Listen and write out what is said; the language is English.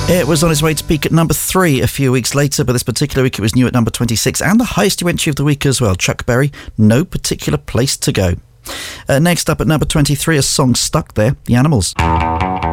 It was on its way to peak at number 3 a few weeks later, but this particular week it was new at number 26 and the highest new entry of the week as well. Chuck Berry, No Particular Place to Go. Next up at number 23, a song stuck there, The Animals.